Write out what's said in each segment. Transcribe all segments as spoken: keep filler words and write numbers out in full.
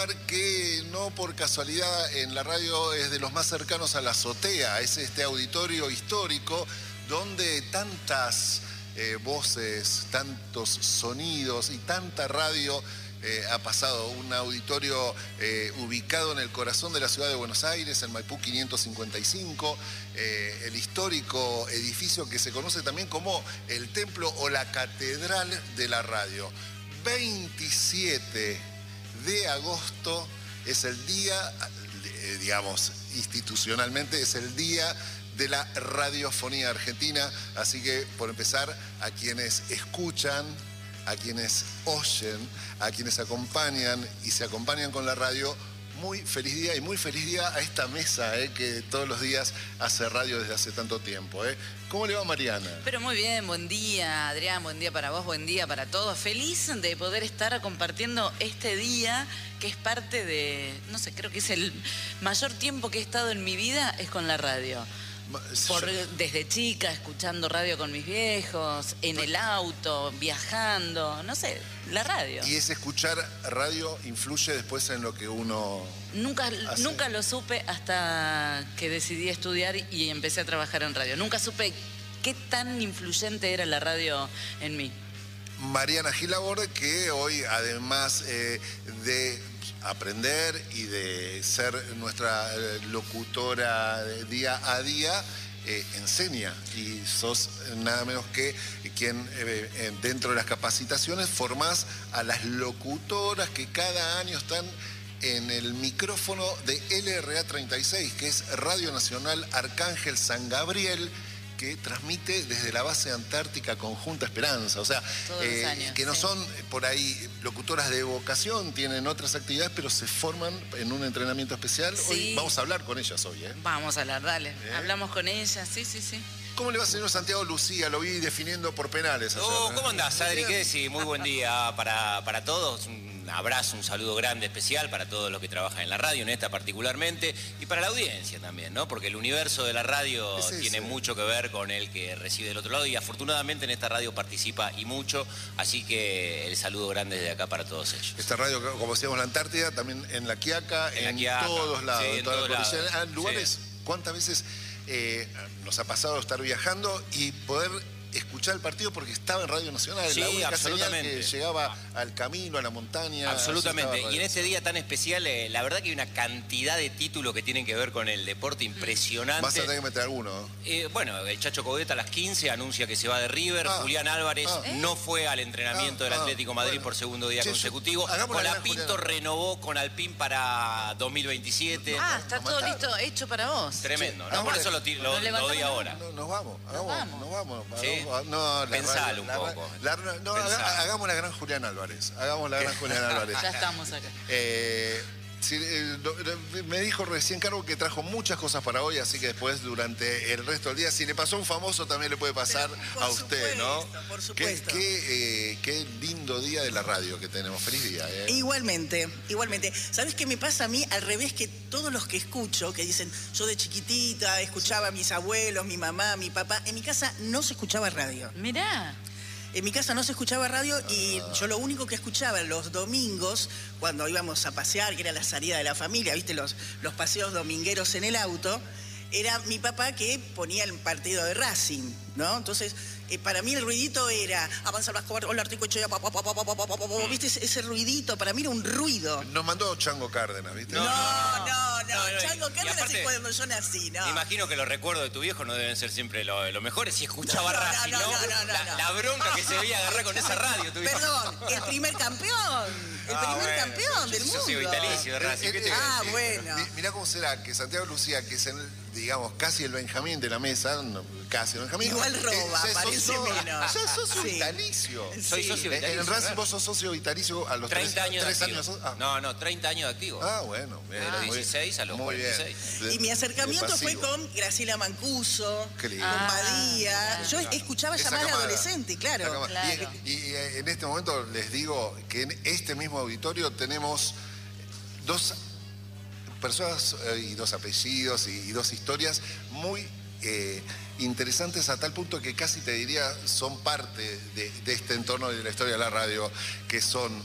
Que no por casualidad en la radio es de los más cercanos a la azotea, es este auditorio histórico donde tantas eh, voces, tantos sonidos y tanta radio eh, ha pasado. Un auditorio eh, ubicado en el corazón de la ciudad de Buenos Aires, en Maipú quinientos cincuenta y cinco, eh, el histórico edificio que se conoce también como el templo o la catedral de la radio. veintisiete de agosto es el día, digamos, institucionalmente es el día de la radiofonía argentina, así que por empezar, a quienes escuchan, a quienes oyen, a quienes acompañan y se acompañan con la radio, muy feliz día y muy feliz día a esta mesa eh, que todos los días hace radio desde hace tanto tiempo. Eh. ¿Cómo le va, Mariana? Pero muy bien, buen día, Adrián, buen día para vos, buen día para todos. Feliz de poder estar compartiendo este día que es parte de, no sé, creo que es el mayor tiempo que he estado en mi vida es con la radio. Por, desde chica, escuchando radio con mis viejos, en el auto, viajando, no sé, la radio. ¿Y ese escuchar radio influye después en lo que uno Nunca, hace? nunca lo supe hasta que decidí estudiar y empecé a trabajar en radio. Nunca supe qué tan influyente era la radio en mí. Mariana Gilaborde, que hoy, además eh, de aprender y de ser nuestra locutora día a día, eh, enseña, y sos nada menos que quien eh, dentro de las capacitaciones formás a las locutoras que cada año están en el micrófono de L R A treinta y seis, que es Radio Nacional Arcángel San Gabriel, que transmite desde la base antártica Conjunta Esperanza, o sea, eh, años, que no sí. son por ahí locutoras de vocación, tienen otras actividades, pero se forman en un entrenamiento especial. Sí. Hoy vamos a hablar con ellas hoy, ¿eh? Vamos a hablar, dale. ¿Eh? Hablamos con ellas, sí, sí, sí. ¿Cómo le va, señor Santiago Lucía? Lo vi definiendo por penales ayer. Oh, ¿cómo andás, Adri? ¿Qué decís? Muy buen día para, para todos. Un abrazo, un saludo grande, especial para todos los que trabajan en la radio, en esta particularmente, y para la audiencia también, ¿no? Porque el universo de la radio es tiene ese. mucho que ver con el que reside del otro lado, y afortunadamente en esta radio participa y mucho, así que el saludo grande desde acá para todos ellos. Esta radio, como decíamos, en la Antártida, también en la Quiaca, en, en la Quiaca, todos lados, sí, en todas las condiciones. lugares, sí. ¿Cuántas veces eh, nos ha pasado estar viajando y poder escuchar el partido porque estaba en Radio Nacional? Sí, la única absolutamente. señal que llegaba al camino, a la montaña. Absolutamente. Y en este día tan especial, eh, la verdad que hay una cantidad de títulos que tienen que ver con el deporte impresionante. Vas a tener que meter alguno. Eh, bueno, el Chacho Coudet a las quince anuncia que se va de River. Ah, Julián Álvarez ah, no fue al entrenamiento ah, del Atlético Madrid bueno. por segundo día che, consecutivo. Colapinto renovó con Alpine para dos mil veintisiete. Ah, está todo listo, hecho para vos. Tremendo, ¿no? Por eso lo, lo, lo doy ahora. No, nos vamos, nos vamos. Nos vamos. ¿Sí? No, Pensalo un la, poco. La, la, no, haga, hagamos la gran Julián Álvarez. Hagamos la gran Julián Álvarez. Ya estamos acá. Eh, sí, eh, me dijo recién Carlos que trajo muchas cosas para hoy, así que después, durante el resto del día, si le pasó a un famoso, también le puede pasar a usted, supuesto, ¿no? Por supuesto. Qué, qué, eh, qué lindo día de la radio que tenemos. Feliz día. ¿eh? Igualmente, igualmente. ¿Sabes qué me pasa a mí? Al revés que todos los que escucho, que dicen, yo de chiquitita escuchaba a mis abuelos, mi mamá, mi papá. En mi casa no se escuchaba radio. Mirá. En mi casa no se escuchaba radio y ah. yo lo único que escuchaba los domingos, cuando íbamos a pasear, que era la salida de la familia, ¿viste? Los, los paseos domingueros en el auto, era mi papá que ponía el partido de Racing, ¿no? Entonces, eh, para mí el ruidito era avanzar las cobertas, hola Articochea, ¿viste? Ese, ese ruidito, para mí era un ruido. Nos mandó Chango Cárdenas, ¿viste? No, no, no, no, no, no Chango y, Cárdenas aparte, es cuando yo nací, ¿no? Me imagino que los recuerdos de tu viejo no deben ser siempre los lo mejores si escuchaba no, no, Racing, ¿no? No, no, no, no, la, no. la bronca que se debía agarrar con esa radio, tu viejo. Perdón, el primer campeón, el ah, primer bueno, campeón del mundo. Yo soy vitalicio de Racing. Eh, eh, ah, eh, bueno. Mirá cómo será que Santiago Lucía, que es el, digamos, casi el Benjamín de la mesa, no, casi el Benjamín. Igual roba, eh, parece socio, menos. Ya socio sí. vitalicio. Soy socio vitalicio. En Racing vos sos socio vitalicio a los treinta años tres de años. Ah. No, no, treinta años de activo. Ah, bueno. Bien, de los dieciséis a los muy cuarenta y seis. Bien. Y mi acercamiento fue con Graciela Mancuso, con Badía. Ah, Yo claro. escuchaba Esa llamar camada. adolescente, claro. claro. Y, y en este momento les digo que en este mismo auditorio tenemos dos personas eh, y dos apellidos y, y dos historias muy eh, interesantes, a tal punto que casi te diría son parte de, de este entorno de la historia de la radio, que son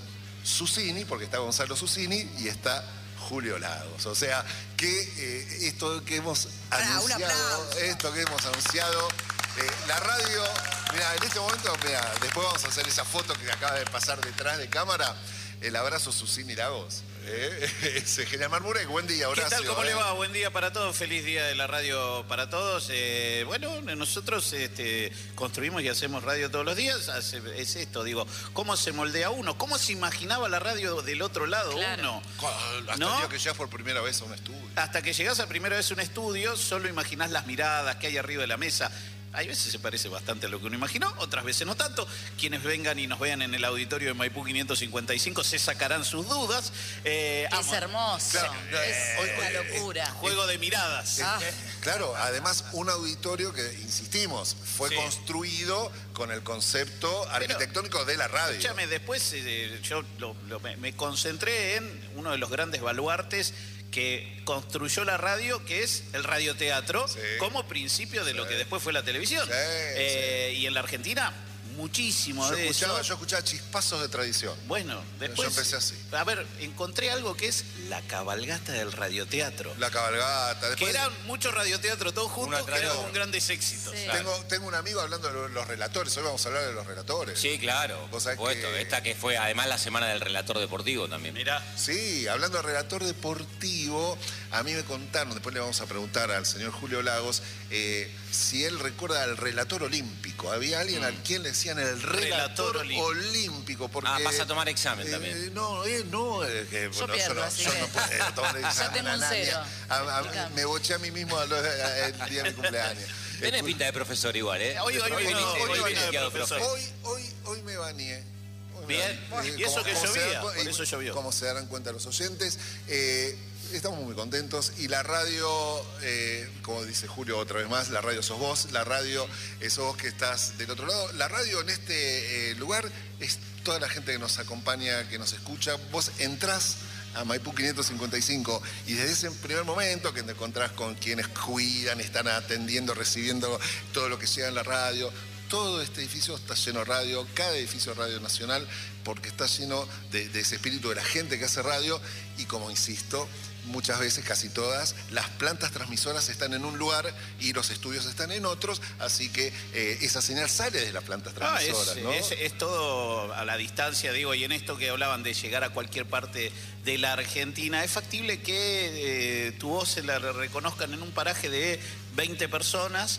Susini, porque está Gonzalo Susini y está Julio Lagos. O sea, que eh, esto que hemos Ah, un anunciado, aplauso. esto que hemos anunciado, eh, la radio, mira, en este momento, mira, después vamos a hacer esa foto que acaba de pasar detrás de cámara, el abrazo Susini Lagos. Eh, ese genial Marmurek, buen día, Horacio. ¿Qué tal? ¿Cómo eh. le va? Buen día para todos, feliz día de la radio para todos. Eh, bueno, nosotros este, construimos y hacemos radio todos los días, hace, es esto, digo, ¿cómo se moldea uno? ¿Cómo se imaginaba la radio del otro lado Claro. uno? Hasta ¿No? el día que llegas por primera vez a un estudio. Hasta que llegás a primera vez a un estudio, solo imaginás las miradas que hay arriba de la mesa. Hay veces se parece bastante a lo que uno imaginó, otras veces no tanto. Quienes vengan y nos vean en el auditorio de Maipú quinientos cincuenta y cinco se sacarán sus dudas. Eh, Es amo. hermoso. Claro, es hoy- una hoy- locura. Juego de miradas. Ah. Claro, además un auditorio que, insistimos, fue Sí. construido con el concepto arquitectónico de la radio. Escúchame, después eh, yo lo- lo- me, me concentré en uno de los grandes baluartes que construyó la radio, que es el radioteatro, Sí. como principio de lo Sí. que después fue la televisión. Sí, Eh, y en la Argentina, muchísimo Yo de escuchaba, eso. yo escuchaba chispazos de tradición. Bueno, después... Yo empecé así. A ver, encontré algo que es la cabalgata del radioteatro. La cabalgata. Que Después, eran muchos radioteatros todos juntos, que atrás de eran otro. un grandes éxitos. Sí. Claro. tengo, tengo un amigo hablando de lo- los relatores. Hoy vamos a hablar de los relatores. Sí, claro, por Vos sabés supuesto. que- Esta que fue además la semana del relator deportivo también. Mirá. Sí, hablando de relator deportivo, a mí me contaron, después le vamos a preguntar al señor Julio Lagos, eh, si él recuerda al relator olímpico. Había alguien al quien le decían el relator, Relator olímpico. olímpico. Porque, Ah, pasa a tomar examen eh, también. No, eh, no, eh, que, bueno, pierdo, yo no, así yo que- no puedo eh, tomar examen tengo a un nadie. cero. A- a- Explícame. me boché a mí mismo a los- a- el día de mi cumpleaños. Tenés Escu- pinta de profesor igual, ¿eh? Hoy- hoy viniste- vino- hoy hoy vino de viniste quedado profesor. profe. Hoy, hoy, hoy me bañé. Hoy me Bien. bañé. Y eso como- que como se llovía, dan cu- por y eso llovió. Como se darán cuenta los oyentes, eh, estamos muy contentos y la radio, eh, como dice Julio otra vez más, la radio sos vos, la radio eh, sos vos que estás del otro lado. La radio en este eh, lugar es toda la gente que nos acompaña, que nos escucha. Vos entrás a Maipú quinientos cincuenta y cinco y desde ese primer momento que te encontrás con quienes cuidan, están atendiendo, recibiendo todo lo que llega en la radio. Todo este edificio está lleno de radio, cada edificio de Radio Nacional, porque está lleno de, de ese espíritu de la gente que hace radio y, como insisto, muchas veces, casi todas, las plantas transmisoras están en un lugar y los estudios están en otros, así que eh, esa señal sale de las plantas Ah, es, transmisoras, ¿no? es- es todo a la distancia, digo, y en esto que hablaban de llegar a cualquier parte de la Argentina, ¿es factible que eh, tu voz se la reconozcan en un paraje de veinte personas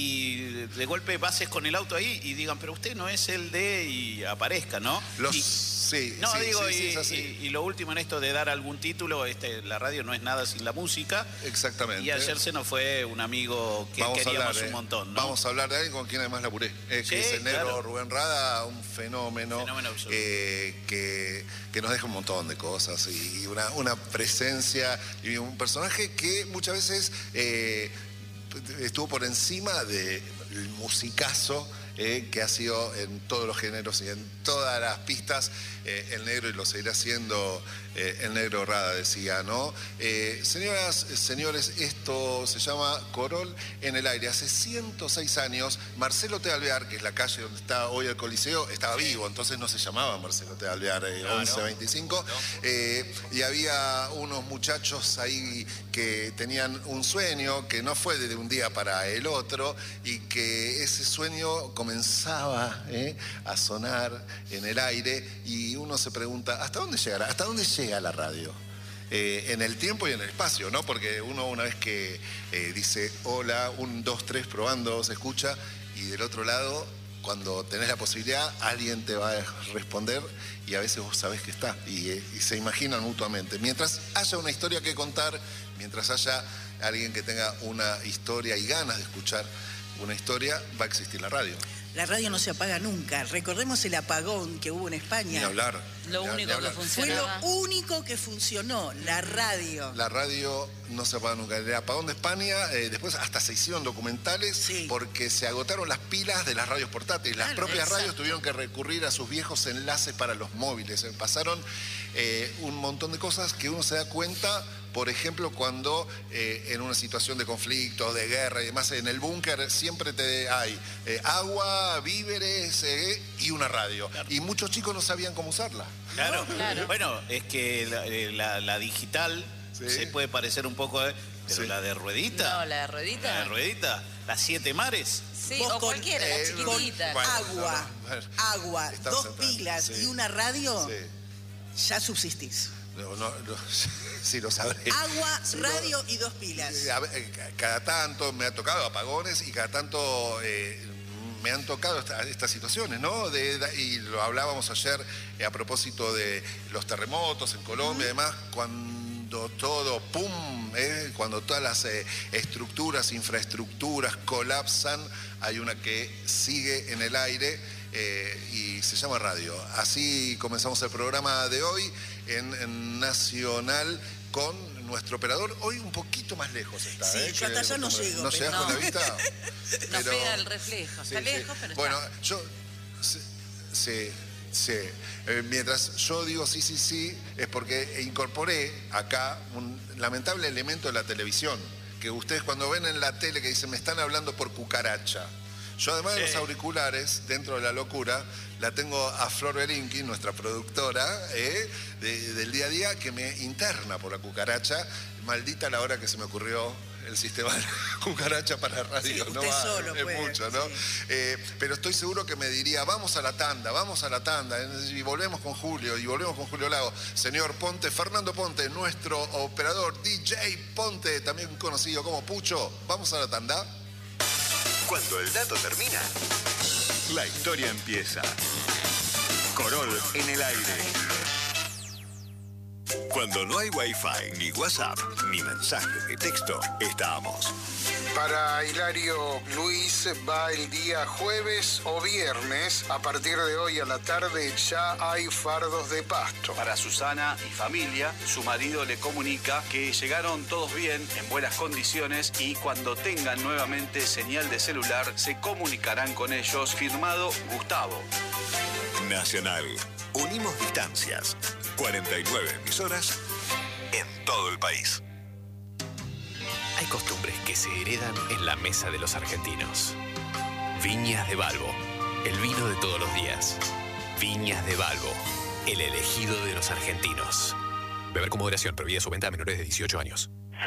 y de golpe pases con el auto ahí y digan, pero usted no es el de... y aparezca, ¿no? Los- Y- sí, no, sí, digo, sí, sí, y, es así. y- y lo último en esto de dar algún título, este, la radio no es nada sin la música. Exactamente. Y ayer se nos fue un amigo que Vamos a queríamos hablar, un eh, montón, ¿no? Vamos a hablar de alguien con quien además laburé, eh, Sí, que es el negro claro. Rubén Rada, un fenómeno, Fenómeno absoluto. eh, que, que nos deja un montón de cosas y una, una presencia y un personaje que muchas veces eh, estuvo por encima del musicazo eh, que ha sido en todos los géneros y en todas las pistas eh, el negro, y lo seguirá siendo eh, el negro Rada, decía, ¿no? Eh, señoras, señores, esto se llama Corol en el aire. Hace ciento seis años, Marcelo T. Alvear, que es la calle donde está hoy el Coliseo, estaba vivo, entonces no se llamaba Marcelo T. Alvear, eh, No, once no. veinticinco, eh, y había unos muchachos ahí que tenían un sueño que no fue de un día para el otro y que ese sueño comenzaba eh, a sonar en el aire y uno se pregunta, ¿hasta dónde llegará? ¿Hasta dónde llega la radio? Eh, en el tiempo y en el espacio, ¿no? Porque uno una vez que eh, dice hola, un, dos, tres, probando, se escucha, y del otro lado, cuando tenés la posibilidad, alguien te va a responder y a veces vos sabés que está y, eh, y se imaginan mutuamente. Mientras haya una historia que contar, mientras haya alguien que tenga una historia y ganas de escuchar una historia, va a existir la radio. La radio no se apaga nunca. Recordemos el apagón que hubo en Ni España. hablar. Lo ni- único ni que hablar. funciona. Fue lo Funcionaba. único que funcionó, la radio. La radio no se apaga nunca. El apagón de España, eh, después hasta se hicieron documentales Sí. porque se agotaron las pilas de las radios portátiles. Las Claro, propias exacto. radios tuvieron que recurrir a sus viejos enlaces para los móviles. Eh, Pasaron eh, un montón de cosas que uno se da cuenta, por ejemplo, cuando eh, en una situación de conflicto, de guerra y demás, en el búnker siempre te hay eh, agua, ropa, víveres eh, y una radio. Claro. Y muchos chicos no sabían cómo usarla. Claro, claro. Bueno, es que la, la, la digital sí. se puede parecer un poco, eh, pero sí. la de ruedita. No, la de ruedita. La de ruedita, las siete mares. Sí, o con, cualquiera, eh, la chiquitita. Con agua, no, no, no. agua, dos sentados. pilas sí. y una radio, sí. ya subsistís. No, no, no, sí lo sabré. Agua, sí, radio no, y dos pilas. Cada tanto me ha tocado apagones y cada tanto eh, me han tocado esta, estas situaciones, ¿no? De, de, y lo hablábamos ayer eh, a propósito de los terremotos en Colombia y uh-huh. demás, cuando todo, ¡pum!, eh, cuando todas las eh, estructuras, infraestructuras colapsan, hay una que sigue en el aire eh, y se llama radio. Así comenzamos el programa de hoy en, en Nacional con nuestro operador. Hoy un poquito más lejos está. Sí, ¿eh? yo hasta allá no llego. ¿No llegas no. con la vista? Nos pero... pega el reflejo. Está sí, lejos, sí. pero bueno, está. Bueno, yo... Sí, sí. Eh, mientras yo digo sí, sí, sí, es porque incorporé acá un lamentable elemento de la televisión, que ustedes cuando ven en la tele que dicen me están hablando por cucaracha. Yo además sí. de los auriculares, dentro de la locura, la tengo a Flor Belinqui, nuestra productora eh, de, del día a día, que me interna por la cucaracha. Maldita la hora que se me ocurrió el sistema de cucaracha para radio. Sí, no usted va, solo es puede, mucho, ¿no? Sí. Eh, pero estoy seguro que me diría, vamos a la tanda, vamos a la tanda, y volvemos con Julio, y volvemos con Julio Lago. Señor Ponte, Fernando Ponte, nuestro operador, D J Ponte, también conocido como Pucho. Vamos a la tanda. Cuando el dato termina, la historia empieza. Corol en el aire. Cuando no hay Wi-Fi, ni WhatsApp, ni mensaje de texto, estamos. Para Hilario Luis va el día jueves o viernes. A partir de hoy a la tarde ya hay fardos de pasto. Para Susana y familia, su marido le comunica que llegaron todos bien, en buenas condiciones, y cuando tengan nuevamente señal de celular se comunicarán con ellos. Firmado Gustavo. Nacional. Unimos distancias. cuarenta y nueve emisoras en todo el país. Hay costumbres que se heredan en la mesa de los argentinos. Viñas de Balbo, el vino de todos los días. Viñas de Balbo, el elegido de los argentinos. Beber con moderación, prohibida su venta a menores de dieciocho años.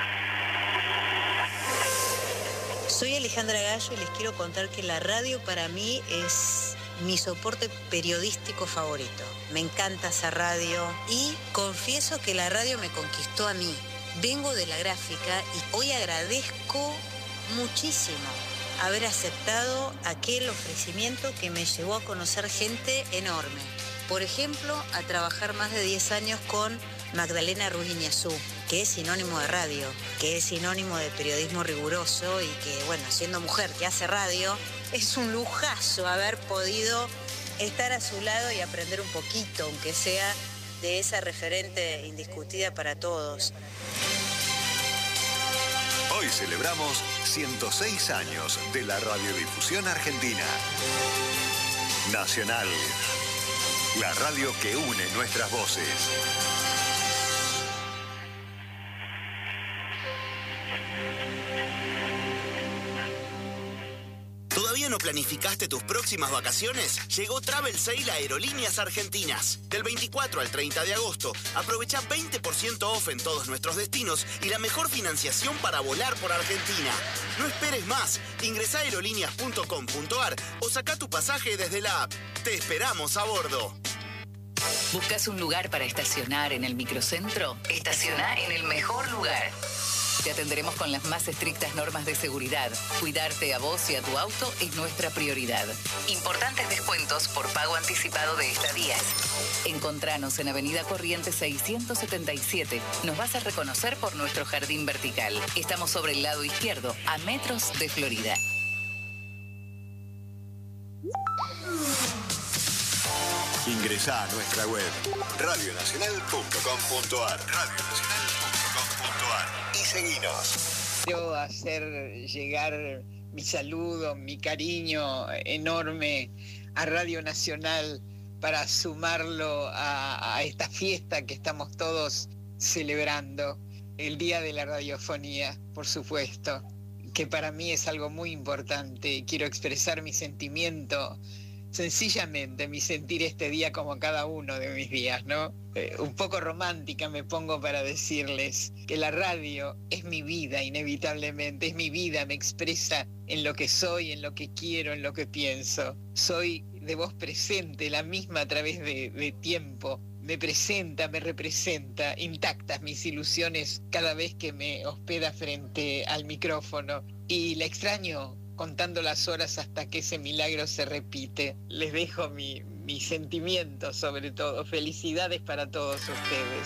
Soy Alejandra Gallo y les quiero contar que la radio para mí es mi soporte periodístico favorito. Me encanta esa radio y confieso que la radio me conquistó a mí. Vengo de la gráfica y hoy agradezco muchísimo haber aceptado aquel ofrecimiento que me llevó a conocer gente enorme. Por ejemplo, a trabajar más de diez años con Magdalena Ruiz Iñazú, que es sinónimo de radio, que es sinónimo de periodismo riguroso y que, bueno, siendo mujer que hace radio, es un lujazo haber podido estar a su lado y aprender un poquito, aunque sea de esa referente indiscutida para todos. Hoy celebramos ciento seis años de la radiodifusión argentina. Nacional, la radio que une nuestras voces. ¿Todavía no planificaste tus próximas vacaciones? Llegó Travel Sale a Aerolíneas Argentinas. Del veinticuatro al treinta de agosto, aprovecha veinte por ciento off en todos nuestros destinos y la mejor financiación para volar por Argentina. No esperes más. Ingresá a aerolíneas punto com punto ar o saca tu pasaje desde la app. Te esperamos a bordo. ¿Buscas un lugar para estacionar en el microcentro? Estaciona en el mejor lugar. Te atenderemos con las más estrictas normas de seguridad. Cuidarte a vos y a tu auto es nuestra prioridad. Importantes descuentos por pago anticipado de estadías. Encontranos en Avenida Corrientes seiscientos setenta y siete. Nos vas a reconocer por nuestro jardín vertical. Estamos sobre el lado izquierdo, a metros de Florida. Ingresá a nuestra web radio nacional punto com punto ar. radio nacional punto com punto ar. Y seguinos. Quiero hacer llegar mi saludo, mi cariño enorme a Radio Nacional para sumarlo a, a esta fiesta que estamos todos celebrando, el Día de la Radiofonía, por supuesto. que para mí es algo muy importante. Quiero expresar mi sentimiento, sencillamente mi sentir este día como cada uno de mis días, ¿no? Eh, un poco romántica me pongo para decirles que la radio es mi vida, inevitablemente, es mi vida, me expresa en lo que soy, en lo que quiero, en lo que pienso. Soy de voz presente, la misma a través de, de tiempo. Me presenta, me representa, intactas mis ilusiones cada vez que me hospeda frente al micrófono. Y la extraño contando las horas hasta que ese milagro se repite. Les dejo mi, mi sentimiento sobre todo. Felicidades para todos ustedes.